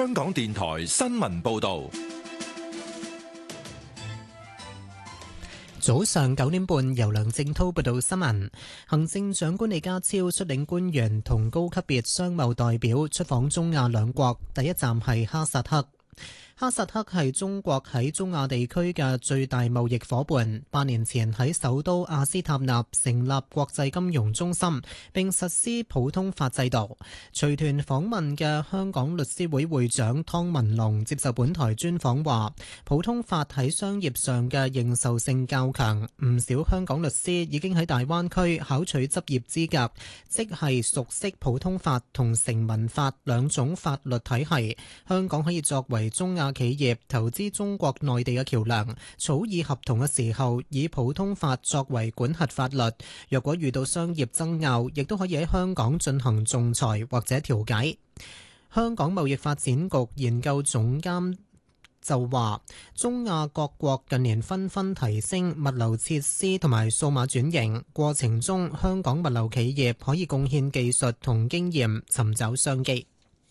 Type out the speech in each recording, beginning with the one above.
香港電台新聞報道。 早上9點半，由梁正滔報道新聞。行政長官李家超率領官員同高級別商貿代表出訪中亞兩國，第一站係哈薩克。哈薩克係中國喺中亞地區嘅最大貿易夥伴。8年前喺首都阿斯塔納成立國際金融中心，並實施普通法制度。隨團訪問嘅香港律師會會長湯文龍接受本台專訪話，普通法喺商業上嘅認受性較強，唔少香港律師已經喺大灣區考取執業資格，即係熟悉普通法同成文法兩種法律體系。香港可以作為中亞企業投資中國內地嘅橋樑，草擬合同嘅時候以普通法作為管轄法律。若果遇到商業爭拗，亦都可以喺香港進行仲裁或者調解。香港貿易發展局研究總監就話，中亞各國近年紛紛提升物流設施同埋數碼轉型過程中，香港物流企業可以貢獻技術同經驗，尋找商機。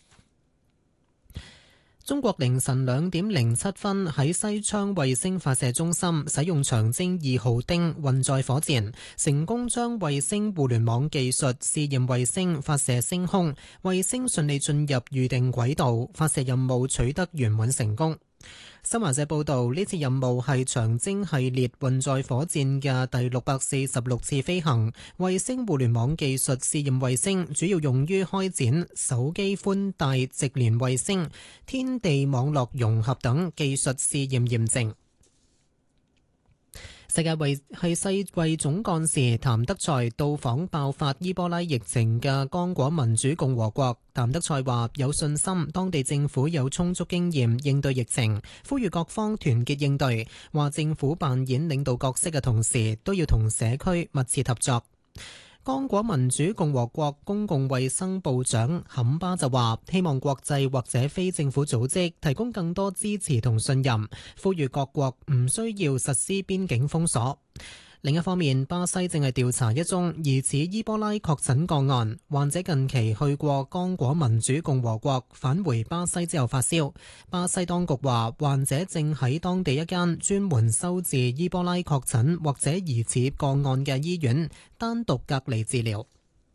中國凌晨2:07喺西昌衛星發射中心使用長征2號丁運載火箭，成功將衛星互聯網技術試驗衛星發射升空，衛星順利進入預定軌道，發射任務取得圓滿成功。新華社報道，呢次任務係長征系列運載火箭嘅第646次飛行。衛星互聯網技術試驗衛星主要用於開展手機寬帶直連衛星、天地網絡融合等技術試驗驗證。世衛總幹事譚德塞到訪爆發伊波拉疫情嘅剛果民主共和國。譚德塞話有信心當地政府有充足經驗應對疫情，呼籲各方團結應對。話政府扮演領導角色嘅同時，都要同社區密切合作。剛果民主共和國公共衛生部長坎巴就話，希望國際或者非政府組織提供更多支持同信任，呼籲各國唔需要實施邊境封鎖。另一方面，巴西正係調查一宗疑似伊波拉確診個案，患者近期去過剛果民主共和國，返回巴西之後發燒。巴西當局話，患者正喺當地一間專門收治伊波拉確診或者疑似個案嘅醫院單獨隔離治療。